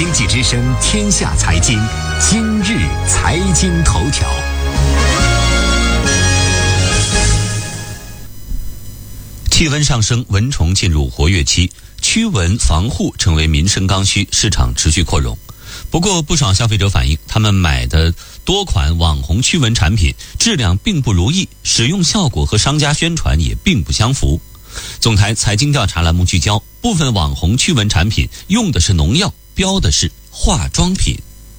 经济之声天下财经，今日财经头条。 气温上升，蚊虫进入活跃期，驱蚊防护成为民生刚需，市场持续扩容。不过，不少消费者反映，他们买的多款网红驱蚊产品质量并不如意，使用效果和商家宣传也并不相符。总台财经调查栏目聚焦，部分网红驱蚊产品用的是农药，标的是化妆品。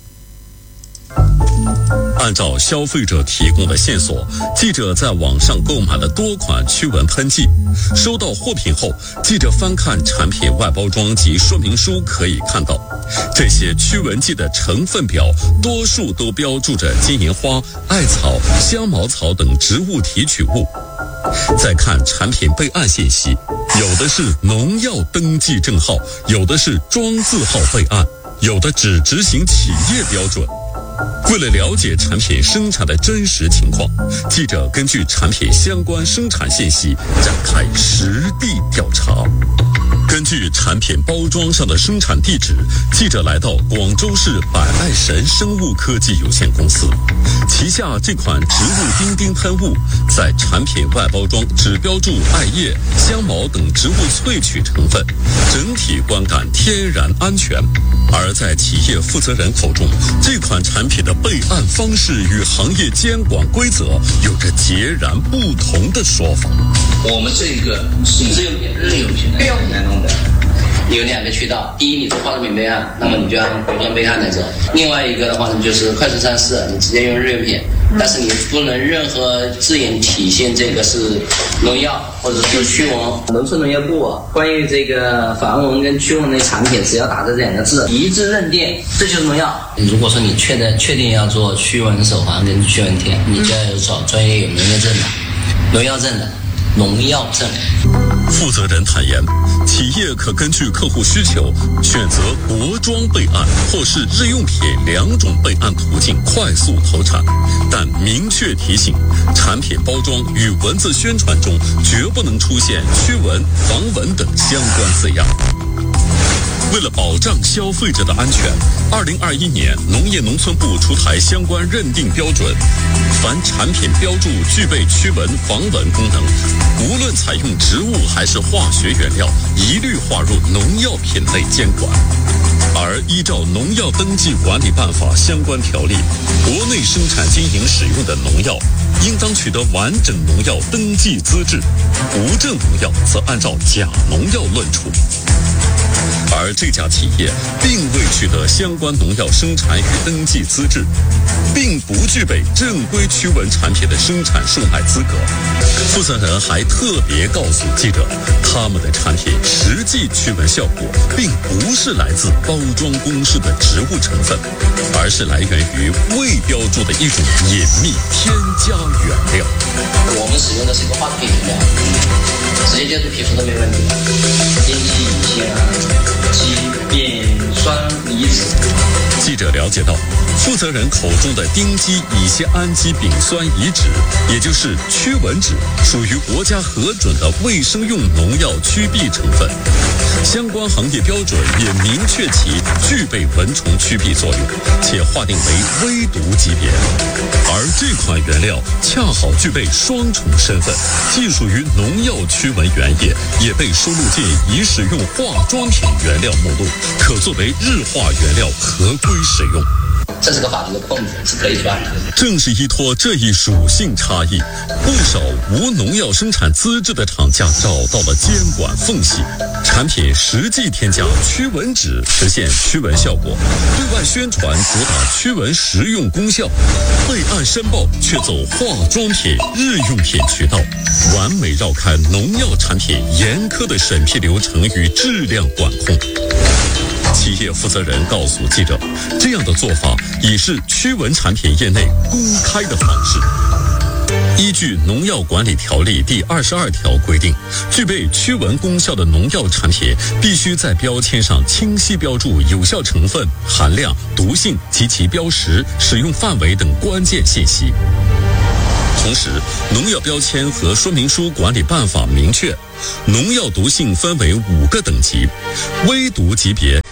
按照消费者提供的线索，记者在网上购买了多款驱蚊喷剂。收到货品后，记者翻看产品外包装及说明书，可以看到，这些驱蚊剂的成分表多数都标注着金银花、艾草、香茅草等植物提取物。再看产品备案信息，有的是农药登记证号，有的是庄字号备案，有的只执行企业标准。为了了解产品生产的真实情况，记者根据产品相关生产信息展开实地调查。根据产品包装上的生产地址，记者来到广州市百爱神生物科技有限公司，旗下这款植物丁丁喷雾在产品外包装只标注艾叶、香茅等植物萃取成分，整体观感天然安全。而在企业负责人口中，这款产品的备案方式与行业监管规则有着截然不同的说法。 我们这个是日用品来弄的，有两个渠道，第一，你是化妆品备案，那么你就按国专备案来走；另外一个的话呢，就是快速上市，你直接用日用品，但是你不能任何字眼体现这个是农药或者是驱蚊。农村农业部关于这个防蚊跟驱蚊类产品，只要打这两个字，一致认定这就是农药。如果说你确定要做驱蚊手环跟驱蚊贴，你就要有找专业有农业证的、农药证的。农药证。 负责人坦言，企业可根据客户需求选择国装备案或是日用品两种备案途径快速投产，但明确提醒，产品包装与文字宣传中绝不能出现驱蚊、防蚊等相关字样。为了保障消费者的安全，2021年农业农村部出台相关认定标准，凡产品标注具备驱蚊、防蚊功能，无论采用植物还是化学原料，一律划入农药品类监管。而依照农药登记管理办法相关条例，国内生产经营使用的农药应当取得完整农药登记资质，无证农药则按照假农药论处。而这家企业并未取得相关农药生产与登记资质，并不具备正规驱蚊产品的生产售卖资格。负责人还特别告诉记者，他们的产品实际驱蚊效果并不是来自包装公司的植物成分，而是来源于未标注的一种隐秘添加原料。 我们使用的是一个化妆品原料，直接接触皮肤都没问题，丁烯、乙酰丙酸离子。 记者了解到，负责人口中的丁基乙酰氨基丙酸乙酯，也就是驱蚊酯，属于国家核准的卫生用农药驱避成分，相关行业标准也明确其具备蚊虫驱避作用，且划定为微毒级别。而这款原料恰好具备双重身份，既属于农药驱蚊原液，也被收录进已使用化妆品原料目录，可作为日化原料合规使用。 这是个法律的空子，是可以钻的。 正是依托这一属性差异，不少无农药生产资质的厂家找到了监管缝隙，产品实际添加驱蚊酯，实现驱蚊效果，对外宣传主打驱蚊实用功效，备案申报却走化妆品、日用品渠道，完美绕开农药产品严苛的审批流程与质量管控。企业负责人告诉记者，这样的做法已是驱蚊产品业内公开的方式。依据《农药管理条例》第22条规定，具备驱蚊功效的农药产品必须在标签上清晰标注有效成分、含量、毒性及其标识、使用范围等关键信息。同时，农药标签和说明书管理办法明确，农药毒性分为5个等级，微毒级别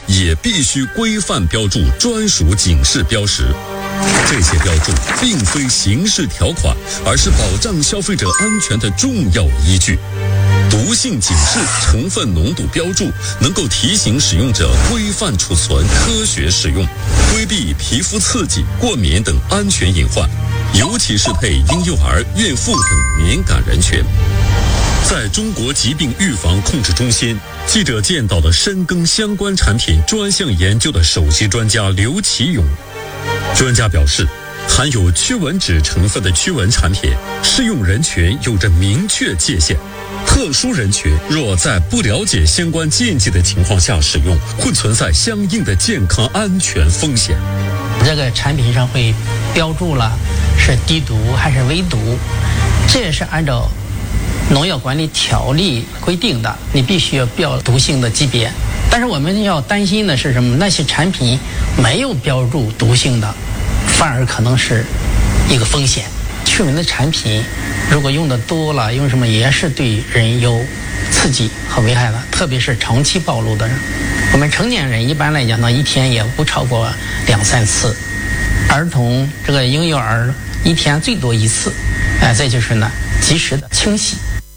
也必须规范标注专属警示标识。这些标注并非刑事条款，而是保障消费者安全的重要依据。毒性警示、成分浓度标注能够提醒使用者规范储存、科学使用，规避皮肤刺激、过敏等安全隐患，尤其是配婴幼儿、孕妇等敏感人群。在中国疾病预防控制中心，记者见到了深耕相关产品专项研究的首席专家刘奇勇。专家表示，含有驱蚊酯成分的驱蚊产品适用人群有着明确界限，特殊人群若在不了解相关禁忌的情况下使用，会存在相应的健康安全风险。 这个产品上会标注了是低毒还是微毒，这也是按照农药管理条例规定的，你必须要标毒性的级别。但是我们要担心的是什么？那些产品没有标注毒性的，反而可能是一个风险。驱蚊的产品如果用的多了，用什么也是对人有刺激和危害的，特别是长期暴露的人。我们成年人一般来讲呢，一天也不超过2-3次，儿童这个婴幼儿一天最多1次。再就是呢，及时的清洗。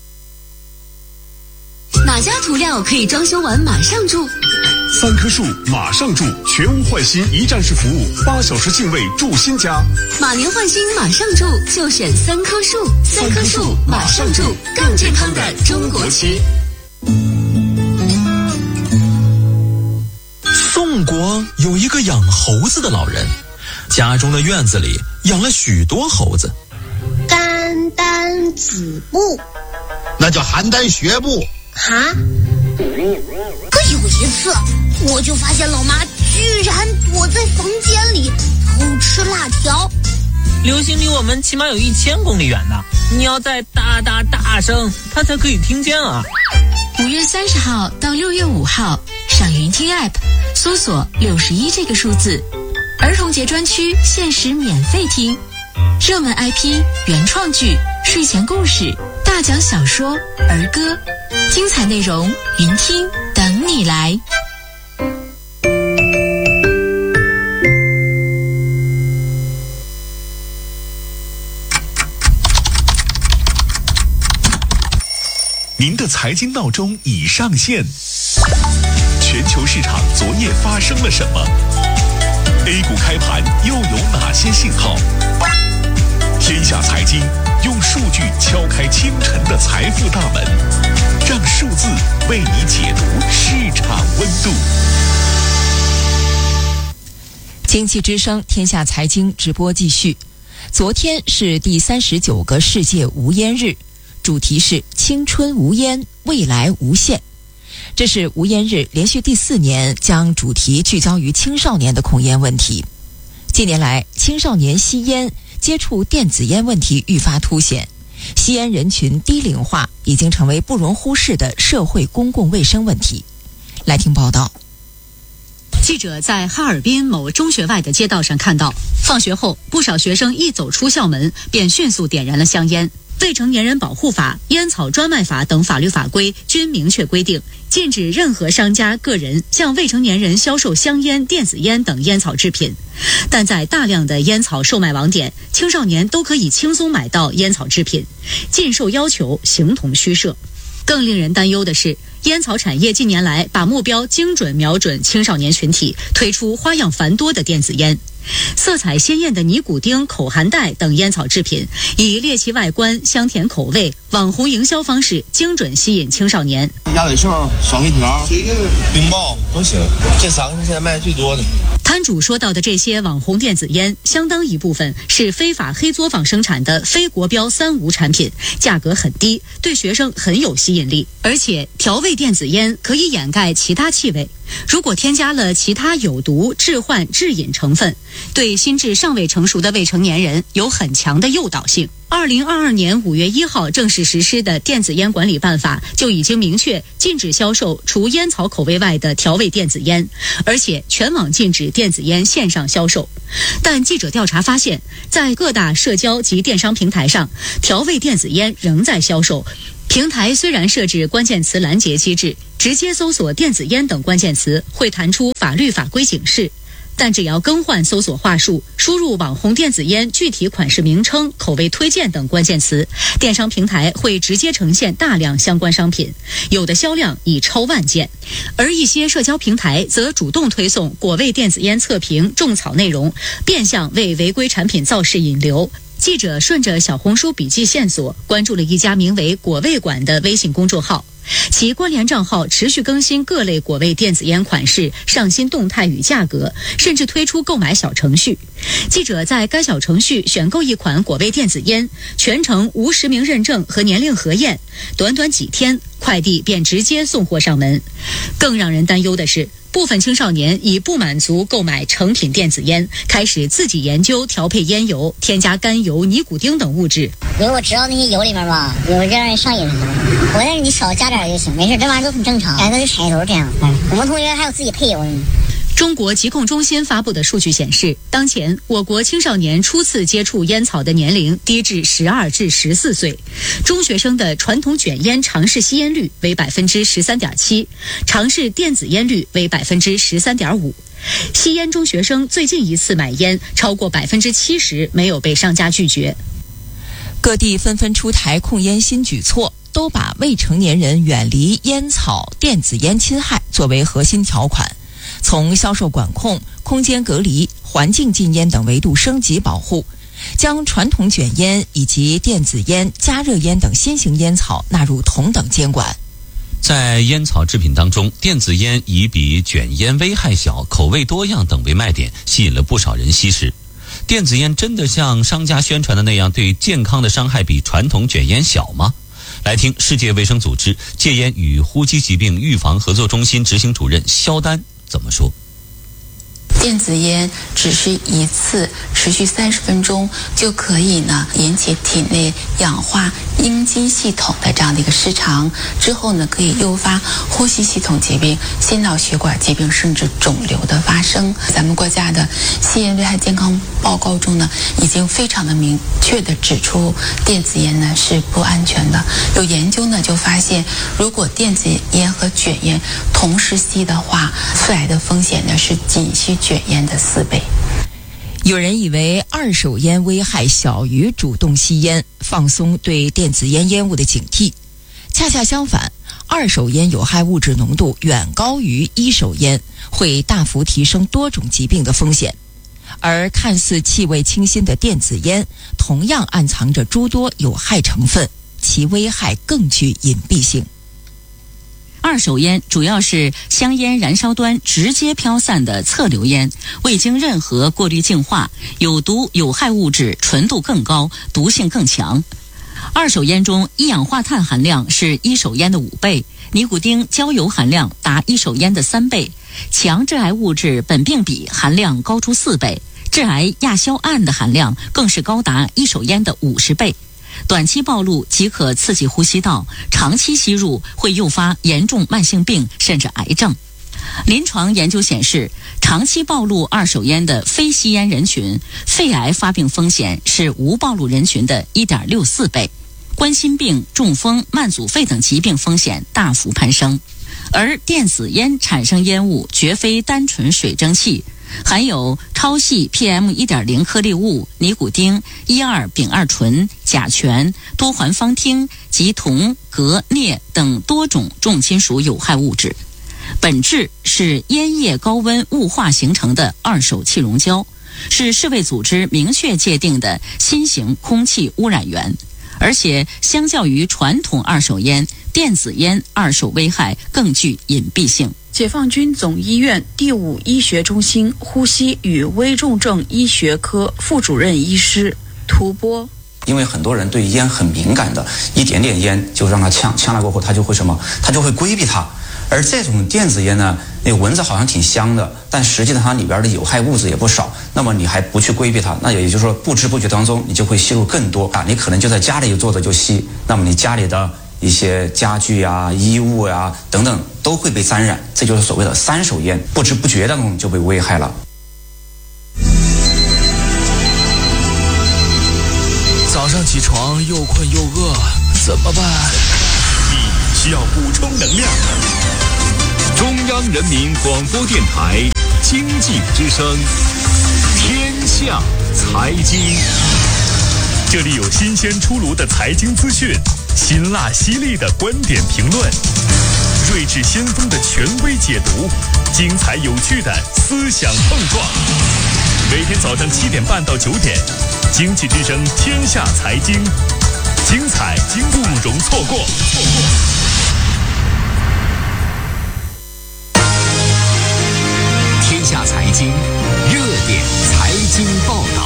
哪家涂料可以装修完马上住 ？3棵树马上住，全屋换新一站式服务，8小时净位住新家。 马年换新马上住，就选3棵树，3棵树马上住，更健康的中国区。 宋国有一个养猴子的老人，家中的院子里养了许多猴子。 甘丹子部， 那叫邯郸学步。 哈？可有一次，我就发现老妈居然躲在房间里偷吃辣条。 流星离我们起码有1000公里远呢，你要再大声，他才可以听见啊。 5月30号到6月5号，上云听 App 搜索61这个数字，儿童节专区限时免费听，热门 IP、原创剧、睡前故事、大讲小说、儿歌，精彩内容云听等你来。 您的财经闹钟已上线。全球市场昨夜发生了什么？ A 股开盘又有哪些信号？天下财经用数据敲开清晨的财富大门，让数字为你解读市场温度。 经济之声天下财经直播继续。昨天是第39个世界无烟日，主题是青春无烟，未来无限。这是无烟日连续第4年将主题聚焦于青少年的控烟问题。近年来，青少年吸烟、接触电子烟问题愈发凸显，吸烟人群低龄化已经成为不容忽视的社会公共卫生问题。来听报道。 记者在哈尔滨某中学外的街道上看到，放学后不少学生一走出校门便迅速点燃了香烟。未成年人保护法、烟草专卖法等法律法规均明确规定，禁止任何商家、个人向未成年人销售香烟、电子烟等烟草制品。但在大量的烟草售卖网点，青少年都可以轻松买到烟草制品，禁售要求形同虚设。更令人担忧的是，烟草产业近年来把目标精准瞄准青少年群体，推出花样繁多的电子烟。色彩鲜艳的尼古丁、口含袋等烟草制品，以猎奇外观、香甜口味、网红营销方式，精准吸引青少年。 鸭尾兽、双黑条、冰棒都行，这3个是现在卖最多的。 摊主说到的这些网红电子烟，相当一部分是非法黑作坊生产的非国标3无产品，价格很低，对学生很有吸引力。而且调味电子烟可以掩盖其他气味，如果添加了其他有毒、致幻、致瘾成分，对心智尚未成熟的未成年人有很强的诱导性。2022年5月1号正式实施的电子烟管理办法就已经明确禁止销售除烟草口味外的调味电子烟，而且全网禁止电子烟线上销售。但记者调查发现，在各大社交及电商平台上，调味电子烟仍在销售， 平台虽然设置关键词拦截机制，直接搜索电子烟等关键词会弹出法律法规警示，但只要更换搜索话术，输入网红电子烟具体款式名称、口味推荐等关键词，电商平台会直接呈现大量相关商品，有的销量已超万件。而一些社交平台则主动推送果味电子烟测评、种草内容，变相为违规产品造势引流。记者顺着小红书笔记线索，关注了一家名为果味馆的微信公众号，其关联账号持续更新各类果味电子烟款式、上新动态与价格，甚至推出购买小程序。记者在该小程序选购一款果味电子烟，全程无实名认证和年龄核验，短短几天，快递便直接送货上门。更让人担忧的是，部分青少年已不满足购买成品电子烟，开始自己研究调配烟油，添加甘油、尼古丁等物质。 因为我知道那些油里面吧，有让人上瘾的东西，我但是你少加点就行，没事，这玩意儿都很正常。那就产业都是这样。我们同学还有自己配油的。 中国疾控中心发布的数据显示，当前我国青少年初次接触烟草的年龄低至12至14岁，中学生的传统卷烟尝试吸烟率为13.7%，尝试电子烟率为13.5%。吸烟中学生最近一次买烟超过70%没有被商家拒绝。 各地纷纷出台控烟新举措，都把未成年人远离烟草、电子烟侵害作为核心条款。从销售管控、空间隔离、环境禁烟等维度升级保护，将传统卷烟以及电子烟、加热烟等新型烟草纳入同等监管。 在烟草制品当中，电子烟以比卷烟危害小、口味多样等为卖点，吸引了不少人吸食。电子烟真的像商家宣传的那样，对健康的伤害比传统卷烟小吗？来听世界卫生组织戒烟与呼吸疾病预防合作中心执行主任肖丹怎么说？ 电子烟只是一次持续30分钟就可以呢引起体内氧化应激系统的这样的一个失常，之后呢可以诱发呼吸系统疾病、心脑血管疾病甚至肿瘤的发生。咱们国家的吸烟危害健康报告中呢已经非常的明确的指出，电子烟呢是不安全的。有研究呢就发现，如果电子烟和卷烟同时吸的话，肺癌的风险呢是仅吸卷烟的4倍。 有人以为二手烟危害小于主动吸烟，放松对电子烟烟雾的警惕。恰恰相反，二手烟有害物质浓度远高于一手烟，会大幅提升多种疾病的风险。而看似气味清新的电子烟，同样暗藏着诸多有害成分，其危害更具隐蔽性。 二手烟主要是香烟燃烧端直接飘散的侧流烟，未经任何过滤净化，有毒有害物质纯度更高，毒性更强。二手烟中一氧化碳含量是一手烟的5倍，尼古丁、焦油含量达一手烟的3倍，强致癌物质苯并芘含量高出4倍，致癌亚硝胺的含量更是高达一手烟的50倍。短期暴露即可刺激呼吸道，长期吸入会诱发严重慢性病甚至癌症。临床研究显示，长期暴露二手烟的非吸烟人群，肺癌发病风险是无暴露人群的1.64倍，冠心病、中风、慢阻肺等疾病风险大幅攀升。而电子烟产生烟雾绝非单纯水蒸气，含有超细 PM1.0 颗粒物、尼古丁、1,2丙二醇、甲醛、多环芳烃及铜、镉、镍等多种重金属有害物质，本质是烟叶高温雾化形成的二手气溶胶，是世卫组织明确界定的新型空气污染源。而且相较于传统二手烟，电子烟二手危害更具隐蔽性。 解放军总医院第5医学中心呼吸与危重症医学科副主任医师涂波。 因为很多人对烟很敏感的，一点点烟就让他呛了过后，他就会什么？他就会规避它。而这种电子烟呢，那个闻着好像挺香的，但实际上它里边的有害物质也不少。那么你还不去规避它，那也就是说不知不觉当中你就会吸入更多啊！你可能就在家里坐着就吸，那么你家里的一些家具啊、衣物啊等等都会被沾染，这就是所谓的3手烟，不知不觉当中就被危害了。 早上起床又困又饿，怎么办？ 需要补充能量。中央人民广播电台经济之声，天下财经。这里有新鲜出炉的财经资讯，辛辣犀利的观点评论，睿智先锋的权威解读，精彩有趣的思想碰撞。每天早上7点半到9点，经济之声天下财经，精彩不容错过。 天下财经热点财经报道。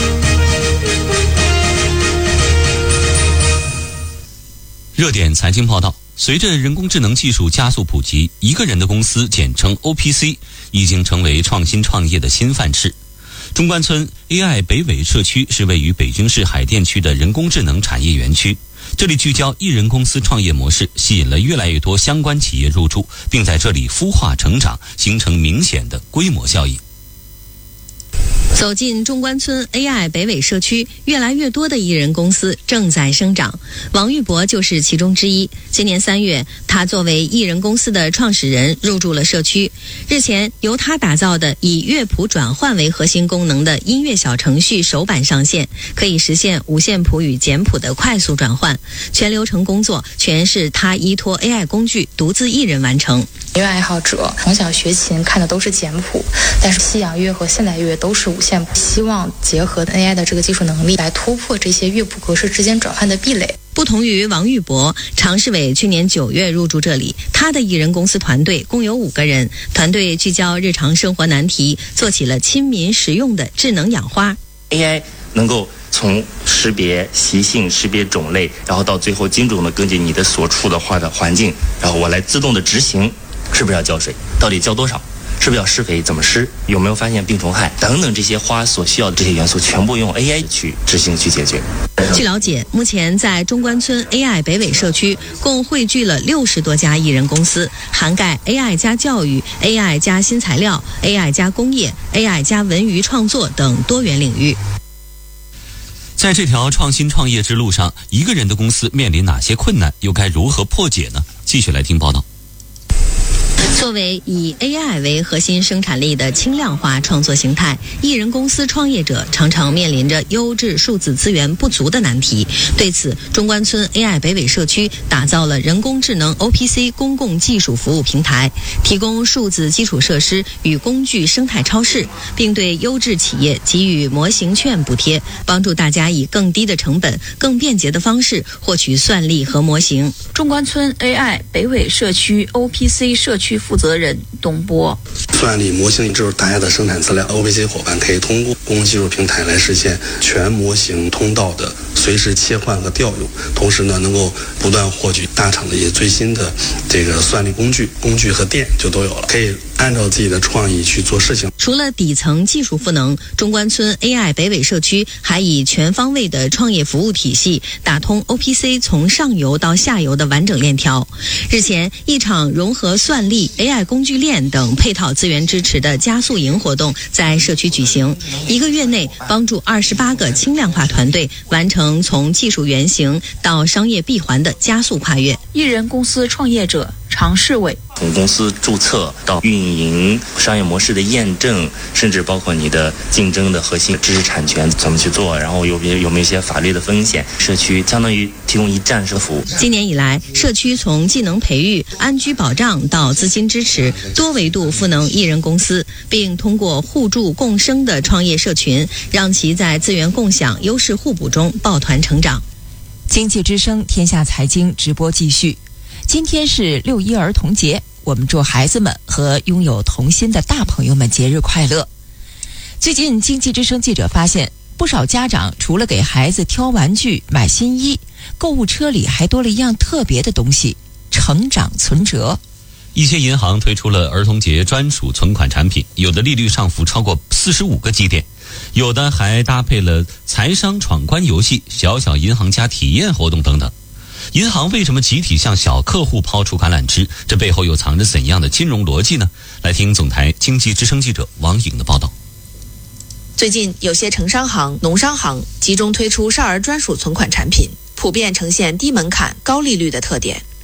热点财经报道，随着人工智能技术加速普及，一个人的公司简称 OPC 已经成为创新创业的新范式。中关村 AI 北纬社区是位于北京市海淀区的人工智能产业园区，这里聚焦一人公司创业模式，吸引了越来越多相关企业入驻，并在这里孵化成长，形成明显的规模效应。 走进中关村 AI 北纬社区，越来越多的艺人公司正在生长，王玉博就是其中之一。今年3月，他作为艺人公司的创始人入驻了社区。日前，由他打造的以乐谱转换为核心功能的音乐小程序首版上线，可以实现五线谱与简谱的快速转换，全流程工作全是他依托 AI 工具独自一人完成。 音乐爱好者从小学琴看的都是简谱，但是西洋乐和现代乐都是五线谱，希望结合 AI 的这个技术能力来突破这些乐谱格式之间转换的壁垒。 不同于王玉博，常世伟去年9月入驻这里，他的艺人公司团队共有5个人，团队聚焦日常生活难题，做起了亲民实用的智能养花。 AI 能够从识别习性、识别种类，然后到最后精准的根据你的所处的花的环境，然后我来自动的执行，是不是要浇水，到底浇多少，是不是要施肥，怎么施，有没有发现病虫害等等，这些花所需要的这些元素全部用 AI 去执行去解决。 据了解，目前在中关村 AI 北纬社区共汇聚了60多家艺人公司，涵盖 AI 加教育、AI 加新材料、AI 加工业、AI 加文娱创作等多元领域。 在这条创新创业之路上，一个人的公司面临哪些困难，又该如何破解呢？继续来听报道。 作为以 AI 为核心生产力的轻量化创作形态，艺人公司创业者常常面临着优质数字资源不足的难题。对此，中关村 AI 北纬社区打造了人工智能 OPC 公共技术服务平台，提供数字基础设施与工具生态超市，并对优质企业给予模型券补贴，帮助大家以更低的成本、更便捷的方式获取算力和模型。 中关村 AI 北纬社区 OPC 社区负责人董波， 算力模型就是大家的生产资料 ，OPC 伙伴可以通过公共技术平台来实现全模型通道的随时切换和调用，同时呢，能够不断获取大厂的一些最新的这个算力工具和电就都有了，可以按照自己的创意去做事情。 除了底层技术赋能，中关村 AI 北纬社区还以全方位的创业服务体系，打通 OPC 从上游到下游的完整链条。日前，一场融合算力、AI 工具链等配套资源支持的加速营活动在社区举行，1个月内帮助28个轻量化团队完成从技术原型到商业闭环的加速跨越。 艺人公司创业者常世伟， 从公司注册到运营、商业模式的验证，甚至包括你的竞争的核心知识产权怎么去做，然后有没有一些法律的风险，社区相当于提供一站式服务。 今年以来，社区从技能培育、安居保障到资金支持，多维度赋能艺人公司，并通过互助共生的创业社群，让其在资源共享、优势互补中抱团成长。 经济之声天下财经直播继续。今天是6·1儿童节，我们祝孩子们和拥有童心的大朋友们节日快乐。最近经济之声记者发现，不少家长除了给孩子挑玩具、买新衣，购物车里还多了一样特别的东西——成长存折。 一些银行推出了儿童节专属存款产品，有的利率上浮超过45个基点，有的还搭配了财商闯关游戏、小小银行家体验活动等等。银行为什么集体向小客户抛出橄榄枝？这背后又藏着怎样的金融逻辑呢？来听总台经济之声记者王颖的报道。 最近有些城商行、农商行集中推出少儿专属存款产品，普遍呈现低门槛、高利率的特点。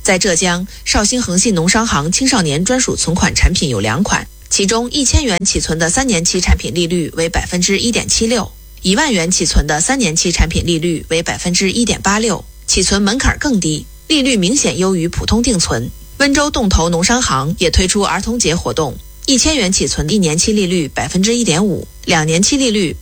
在浙江，绍兴恒信农商行青少年专属存款产品有2款，其中1000元起存的3年期产品利率为 1.76%，1万元起存的3年期产品利率为 1.86%， 起存门槛更低，利率明显优于普通定存。温州洞头农商行也推出儿童节活动，1000元起存1年期利率 1.5%，2年期利率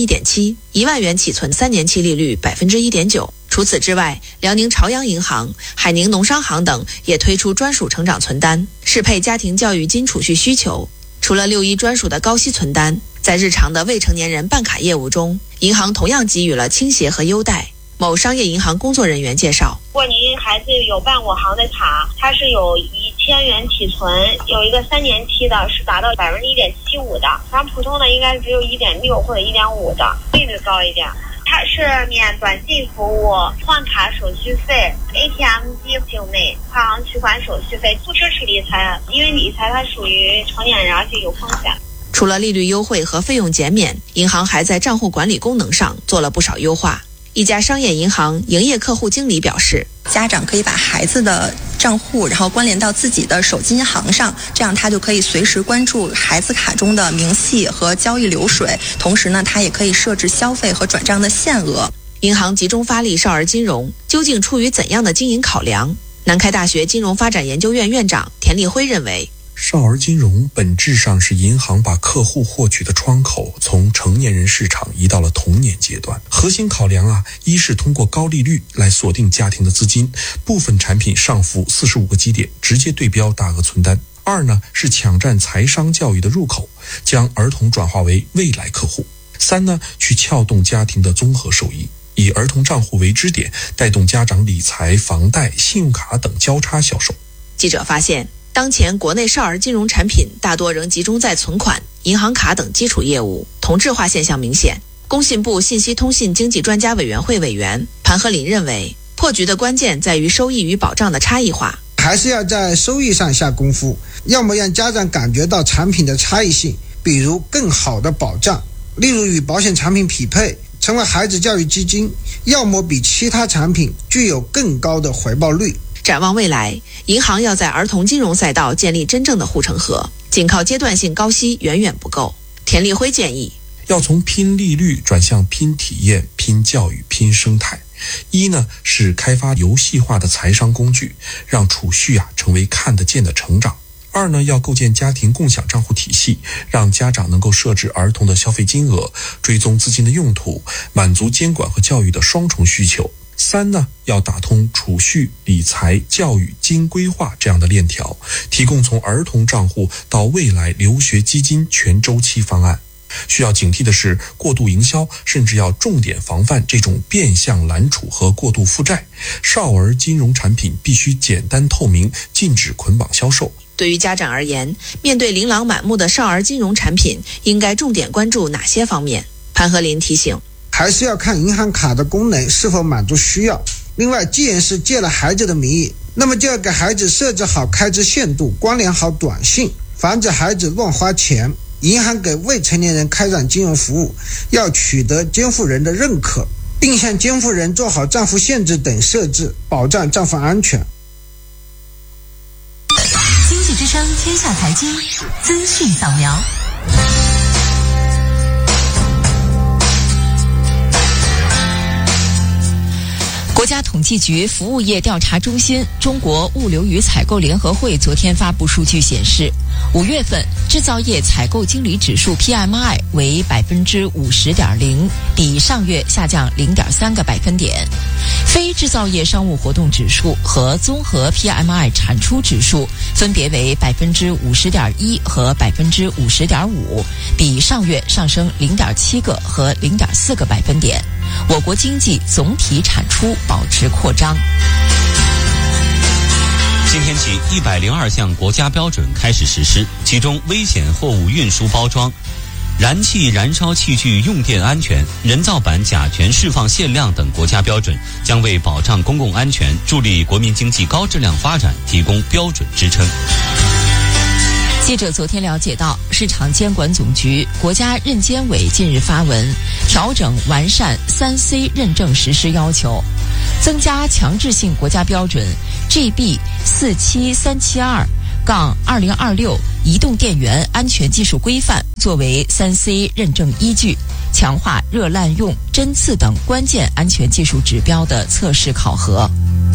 1.7%，1万元起存3年期利率 1.9%。除此之外，辽宁朝阳银行、海宁农商行等也推出专属成长存单，适配家庭教育金储蓄需求。除了6·1专属的高息存单，在日常的未成年人办卡业务中，银行同样给予了倾斜和优待。某商业银行工作人员介绍， 如果您孩子有办我行的卡，它是有1000元起存，有一个3年期的是达到 1.75% 的，咱普通的应该只有 1.6 或者 1.5 的，利率高一点。它是免短信服务、换卡手续费、ATM 机境内跨行取款手续费，不支持理财，因为理财它属于成年人，而且有风险。 除了利率优惠和费用减免，银行还在账户管理功能上做了不少优化。一家商业银行营业客户经理表示， 家长可以把孩子的账户然后关联到自己的手机银行上，这样他就可以随时关注孩子卡中的明细和交易流水，同时呢他也可以设置消费和转账的限额。 银行集中发力少儿金融，究竟出于怎样的经营考量？南开大学金融发展研究院院长田立辉认为， 少儿金融本质上是银行把客户获取的窗口从成年人市场移到了童年阶段。核心考量一是通过高利率来锁定家庭的资金，部分产品上浮45个基点，直接对标大额存单。2呢是抢占财商教育的入口，将儿童转化为未来客户。3呢去撬动家庭的综合收益，以儿童账户为支点，带动家长理财、房贷、信用卡等交叉销售。 记者发现，当前国内少儿金融产品大多仍集中在存款、银行卡等基础业务，同质化现象明显。工信部信息通信经济专家委员会委员潘和林认为，破局的关键在于收益与保障的差异化， 还是要在收益上下功夫，要么让家长感觉到产品的差异性，比如更好的保障，例如与保险产品匹配，成为孩子教育基金，要么比其他产品具有更高的回报率。 展望未来，银行要在儿童金融赛道建立真正的护城河，仅靠阶段性高息远远不够。田立辉建议， 要从拼利率转向拼体验、拼教育、拼生态。1呢是开发游戏化的财商工具，让储蓄成为看得见的成长。2呢要构建家庭共享账户体系，让家长能够设置儿童的消费金额，追踪资金的用途，满足监管和教育的双重需求。3呢要打通储蓄、理财、教育、金规划这样的链条，提供从儿童账户到未来留学基金全周期方案。需要警惕的是过度营销，甚至要重点防范这种变相揽储和过度负债。少儿金融产品必须简单透明，禁止捆绑销售。 对于家长而言，面对琳琅满目的少儿金融产品，应该重点关注哪些方面？潘和林提醒， 还是要看银行卡的功能是否满足需要。另外，既然是借了孩子的名义，那么就要给孩子设置好开支限度，关联好短信，防止孩子乱花钱。银行给未成年人开展金融服务，要取得监护人的认可，并向监护人做好账户限制等设置，保障账户安全。 经济之声天下财经资讯扫描。国家统计局服务业调查中心中国物流与采购联合会昨天发布数据显示，5月份制造业采购经理指数 PMI 为 50.0%， 比上月下降 0.3个百分点。非制造业商务活动指数和综合 PMI 产出指数分别为 50.1% 和 50.5%， 比上月上升 0.7个和 0.4个百分点。我国经济总体产出保持扩张。 今天起，102项国家标准开始实施，其中危险货物运输包装、燃气燃烧器具用电安全、人造板甲醛释放限量等国家标准，将为保障公共安全、助力国民经济高质量发展提供标准支撑。 记者昨天了解到，市场监管总局、国家认监委近日发文，调整完善3C 认证实施要求，增加强制性国家标准， GB47372-2026移动电源安全技术规范作为 3C 认证依据，强化热滥用、针刺等关键安全技术指标的测试考核。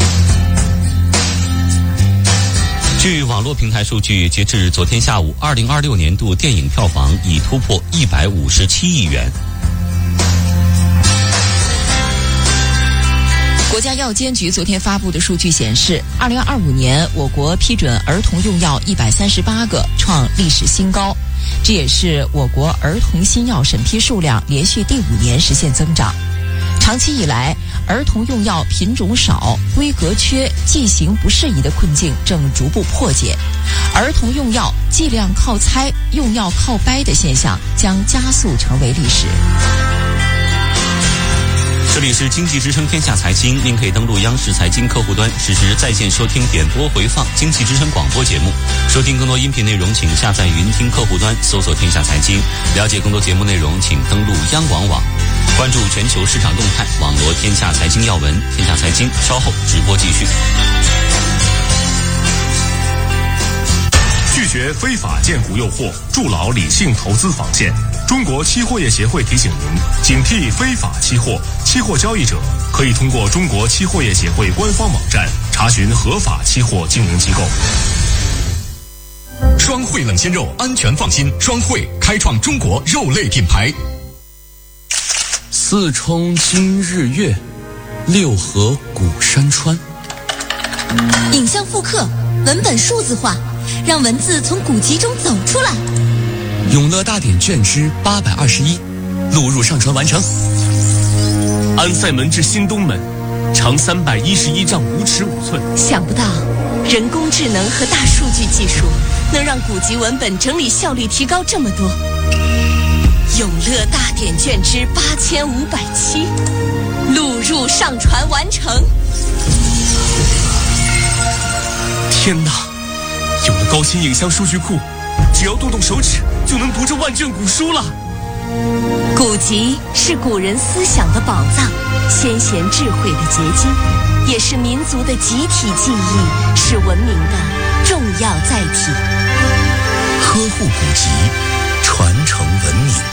据网络平台数据，截至昨天下午，2026年度电影票房已突破157亿元。 国家药监局昨天发布的数据显示，2025年我国批准儿童用药138个，创历史新高。这也是我国儿童新药审批数量连续第5年实现增长。长期以来，儿童用药品种少、规格缺、剂型不适宜的困境正逐步破解，儿童用药剂量靠猜、用药靠掰的现象将加速成为历史。 这里是经济之声天下财经，您可以登录央视财经客户端实时在线收听点播回放经济之声广播节目。收听更多音频内容，请下载云听客户端搜索天下财经。了解更多节目内容，请登录央广网。关注全球市场动态，网罗天下财经要闻。天下财经稍后直播继续。 拒绝非法荐股诱惑，筑牢理性投资防线。中国期货业协会提醒您，警惕非法期货。期货交易者可以通过中国期货业协会官方网站查询合法期货经营机构。 双汇冷鲜肉，安全放心。双汇开创中国肉类品牌。 四冲今日月，六合古山川。 影像复刻，文本数字化，让文字从古籍中走出来。 永乐大典卷之821，录入上传完成。安塞门至新东门，长311丈5尺5寸。 想不到，人工智能和大数据技术能让古籍文本整理效率提高这么多。永乐大典卷之8507，录入上传完成。 天哪！有了高清影像数据库，只要动动手指就能读这万卷古书了。 古籍是古人思想的宝藏，先贤智慧的结晶，也是民族的集体记忆，是文明的重要载体。 呵护古籍，传承文明。